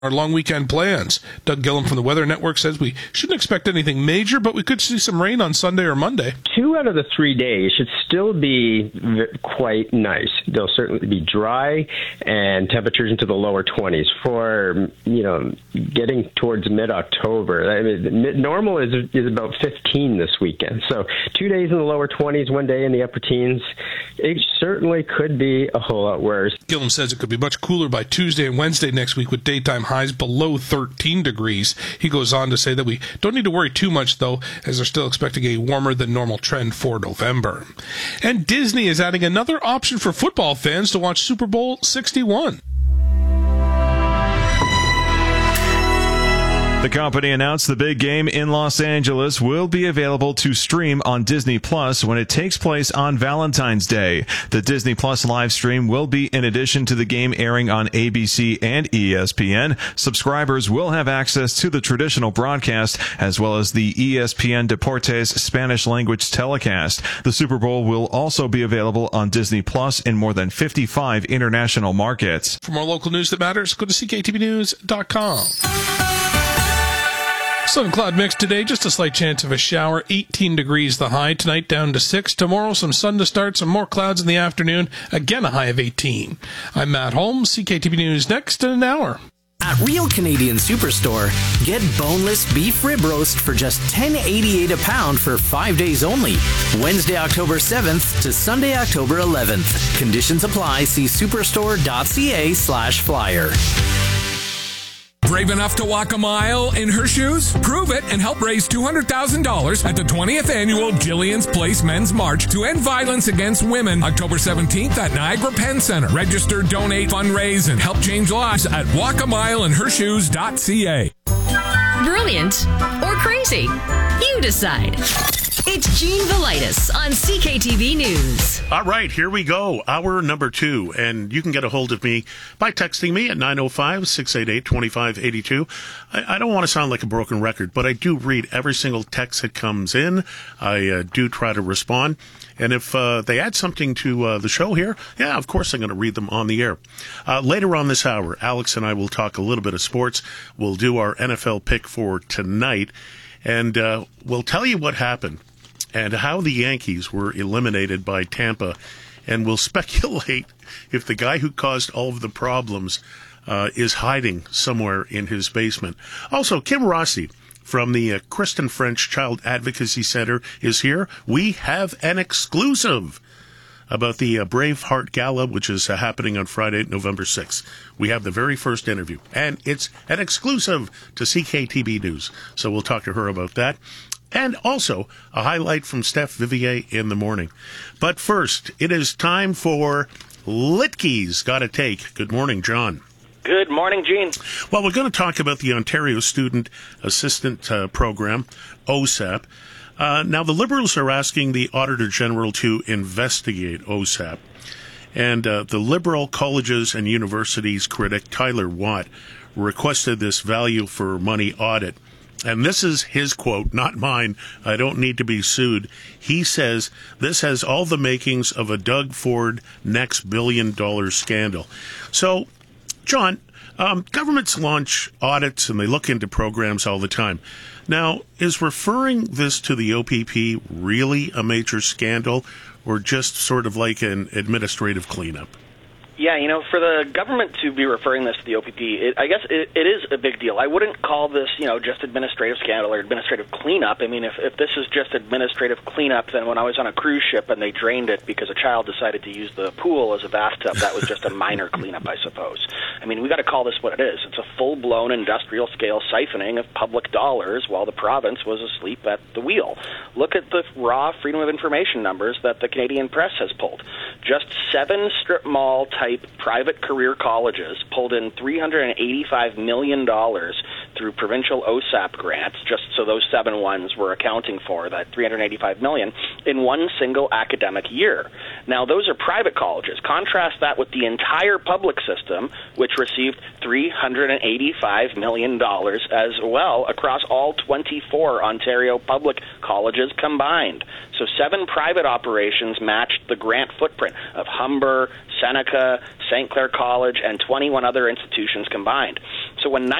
Our long weekend plans. Doug Gillum from the Weather Network says we shouldn't expect anything major, but we could see some rain on Sunday or Monday. 2 out of the 3 days should still be quite nice. They'll certainly be dry and temperatures into the lower 20s for, getting towards mid-October. I mean, normal is about 15 this weekend. So 2 days in the lower 20s, 1 day in the upper teens. It certainly could be a whole lot worse. Gillum says it could be much cooler by Tuesday and Wednesday next week with daytime highs below 13 degrees. He goes on to say that we don't need to worry too much, though, as they're still expecting a warmer than normal trend for November. And Disney is adding another option for football fans to watch Super Bowl 61. The company announced the big game in Los Angeles will be available to stream on Disney Plus when it takes place on Valentine's Day. The Disney Plus live stream will be in addition to the game airing on ABC and ESPN. Subscribers will have access to the traditional broadcast as well as the ESPN Deportes Spanish language telecast. The Super Bowl will also be available on Disney Plus in more than 55 international markets. For more local news that matters, go to CKTVnews.com. Sun and cloud mix today, just a slight chance of a shower, 18 degrees the high, tonight down to 6. Tomorrow some sun to start, some more clouds in the afternoon, again a high of 18. I'm Matt Holmes, CKTV News next in an hour. At Real Canadian Superstore, get boneless beef rib roast for just $10.88 a pound for 5 days only. Wednesday, October 7th to Sunday, October 11th. Conditions apply. See superstore.ca/flyer. Brave enough to walk a mile in her shoes? Prove it and help raise $200,000 at the 20th annual Jillian's Place Men's March to end violence against women, October 17th at Niagara Penn Center. Register, donate, fundraise, and help change lives at walkamileinhershoes.ca. Brilliant or crazy? You decide. It's Gene Velitis on CKTV News. All right, here we go. Hour number 2. And you can get a hold of me by texting me at 905-688-2582. I don't want to sound like a broken record, but I do read every single text that comes in. I do try to respond. And if they add something to the show here, yeah, of course I'm going to read them on the air. Later on this hour, Alex and I will talk a little bit of sports. We'll do our NFL pick for tonight. And we'll tell you what happened and how the Yankees were eliminated by Tampa. And we'll speculate if the guy who caused all of the problems is hiding somewhere in his basement. Also, Kim Rossi from the Kristen French Child Advocacy Center is here. We have an exclusive about the Braveheart Gala, which is happening on Friday, November 6th. We have the very first interview, and it's an exclusive to CKTB News. So we'll talk to her about that. And also a highlight from Steph Vivier in the morning. But first, it is time for Litke's Gotta Take. Good morning, John. Good morning, Gene. Well, we're going to talk about the Ontario Student Assistant Program, OSAP. Now, the Liberals are asking the Auditor General to investigate OSAP. And the Liberal Colleges and Universities critic, Tyler Watt, requested this value for money audit. And this is his quote, not mine. I don't need to be sued. He says, this has all the makings of a Doug Ford next billion-dollar scandal. So, John, governments launch audits and they look into programs all the time. Now, is referring this to the OPP really a major scandal or just sort of like an administrative cleanup? Yeah, for the government to be referring this to the OPP, I guess it is a big deal. I wouldn't call this, just administrative scandal or administrative cleanup. I mean, if this is just administrative cleanup, then when I was on a cruise ship and they drained it because a child decided to use the pool as a bathtub, that was just a minor cleanup, I suppose. I mean, we got to call this what it is. It's a full-blown industrial-scale siphoning of public dollars while the province was asleep at the wheel. Look at the raw Freedom of Information numbers that the Canadian press has pulled. Just 7 strip mall-type private career colleges pulled in $385 million through provincial OSAP grants, just so those 7 ones were accounting for that $385 million in one single academic year. Now, those are private colleges. Contrast that with the entire public system, which received $385 million as well across all 24 Ontario public colleges combined. So 7 private operations matched the grant footprint of Humber, Seneca, St. Clair College, and 21 other institutions combined. So when